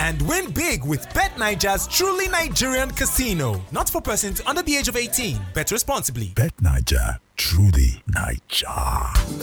and win big with BetNiger's truly Nigerian casino. Not for persons under the age of 18. Bet responsibly. BetNiger, truly Niger.